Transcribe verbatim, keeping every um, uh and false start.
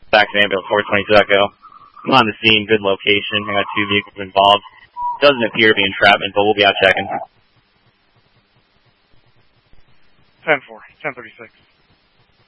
Back to ambulance four twenty-two Echo. I'm on the scene, good location. I got two vehicles involved. Doesn't appear to be entrapment, but we'll be out checking. ten four, ten thirty-six.